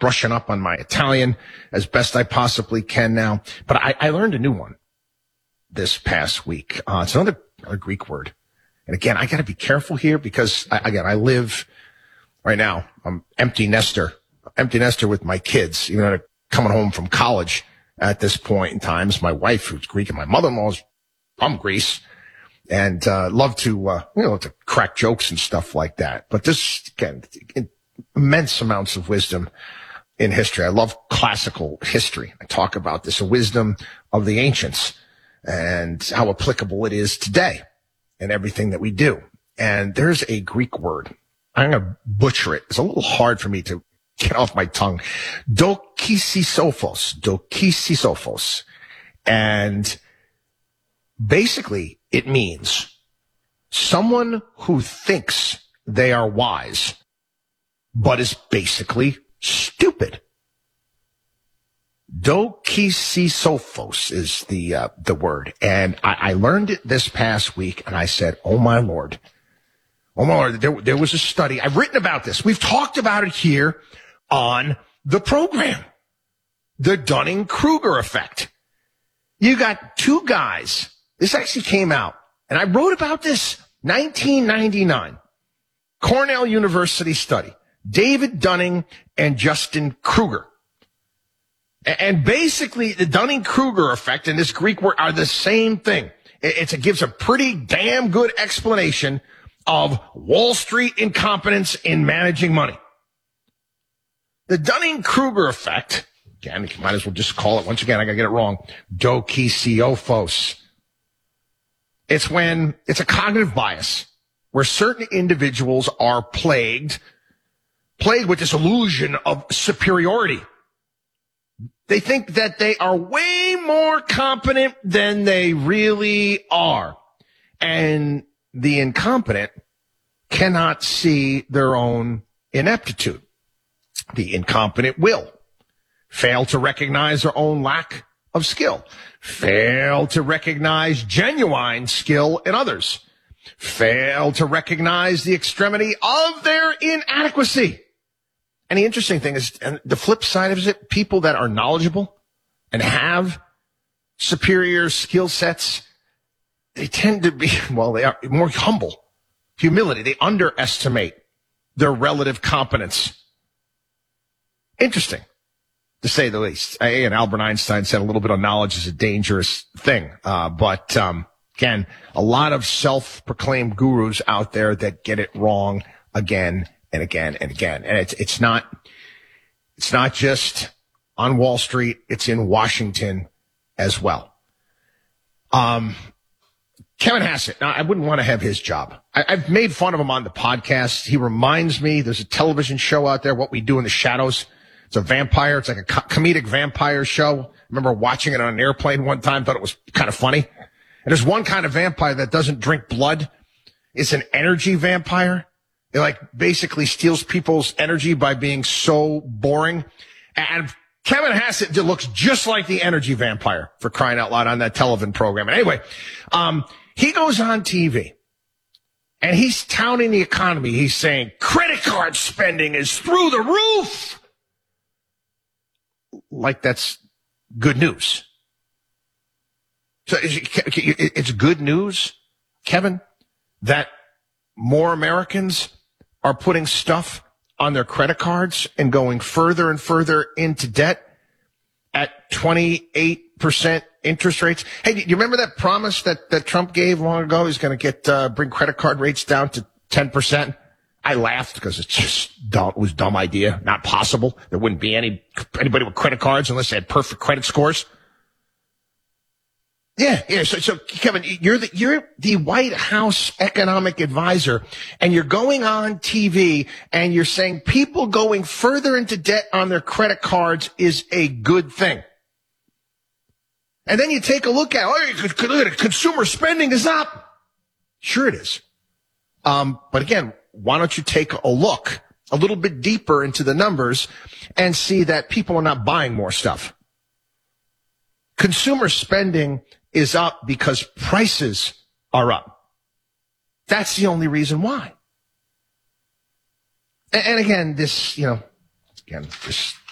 brushing up on my Italian as best I possibly can now. But I learned a new one this past week. It's another Greek word. And again, I got to be careful here because, I live right now. I'm empty nester with my kids, even though they're coming home from college at this point in time. It's my wife, who's Greek, and my mother-in-law's from Greece. And love to to crack jokes and stuff like that. But this, again, immense amounts of wisdom in history. I love classical history. I talk about this wisdom of the ancients and how applicable it is today in everything that we do. And there's a Greek word. I'm going to butcher it. It's a little hard for me to get off my tongue. Dokisisophos. And basically, it means someone who thinks they are wise, but is basically stupid. Dokisisophos is the word. And I learned it this past week, and I said, oh my Lord, there was a study. I've written about this. We've talked about it here on the program. The Dunning-Kruger effect. You got two guys. This actually came out, and I wrote about this 1999. Cornell University study. David Dunning and Justin Kruger. And basically, the Dunning-Kruger effect and this Greek word are the same thing. It gives a pretty damn good explanation of Wall Street incompetence in managing money. The Dunning-Kruger effect, again, you might as well just call it, once again, I gotta get it wrong, dokisisophos. It's a cognitive bias where certain individuals are plagued with this illusion of superiority. They think that they are way more competent than they really are. And the incompetent cannot see their own ineptitude. The incompetent will fail to recognize their own lack of skill, fail to recognize genuine skill in others, fail to recognize the extremity of their inadequacy. And the interesting thing is, and the flip side of it, people that are knowledgeable and have superior skill sets, they tend to be, they are more humble. Humility. They underestimate their relative competence. Interesting, to say the least. And Albert Einstein said a little bit of knowledge is a dangerous thing. But again, a lot of self-proclaimed gurus out there that get it wrong again and again and again. And it's not just on Wall Street. It's in Washington as well. Kevin Hassett. Now, I wouldn't want to have his job. I've made fun of him on the podcast. He reminds me, there's a television show out there, What We Do in the Shadows. It's a vampire. It's like a comedic vampire show. I remember watching it on an airplane one time, thought it was kind of funny. And there's one kind of vampire that doesn't drink blood. It's an energy vampire. It basically steals people's energy by being so boring. And Kevin Hassett looks just like the energy vampire, for crying out loud, on that television program. And anyway, he goes on TV and he's touting the economy. He's saying credit card spending is through the roof. Like that's good news. So it's good news, Kevin, that more Americans are putting stuff on their credit cards and going further and further into debt at 28% interest rates. Hey, do you remember that promise that Trump gave long ago? He's going to bring credit card rates down to 10%. I laughed because it's just dumb. It was a dumb idea. Not possible. There wouldn't be anybody with credit cards unless they had perfect credit scores. Yeah. So Kevin, you're the White House economic advisor, and you're going on TV and you're saying people going further into debt on their credit cards is a good thing. And then you take a look at, consumer spending is up. Sure it is. But again, why don't you take a look a little bit deeper into the numbers and see that people are not buying more stuff. Consumer spending is up because prices are up. That's the only reason why. And again, this